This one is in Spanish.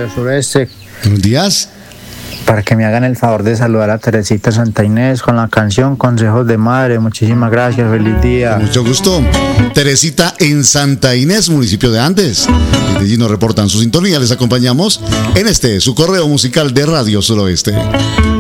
Radio Sureste. Buenos días. Para que me hagan el favor de saludar a Teresita Santa Inés con la canción Consejos de Madre. Muchísimas gracias, feliz día. Con mucho gusto. Teresita en Santa Inés, municipio de Andes. Desde allí nos reportan su sintonía. Les acompañamos en su correo musical de Radio Suroeste.